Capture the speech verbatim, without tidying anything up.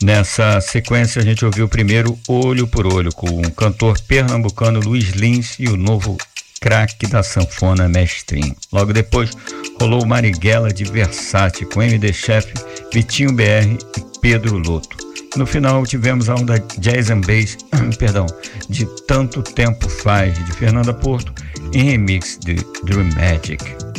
Nessa sequência a gente ouviu primeiro Olho por Olho com o cantor pernambucano Luiz Lins e o novo craque da sanfona Mestrinho. Logo depois rolou Marighella de Versace com M D Chef, Vitinho B R e Pedro Lotto. No final tivemos a onda Jazz and Bass, perdão, de Tanto Tempo Faz, de Fernanda Porto, em remix de Dream Magic.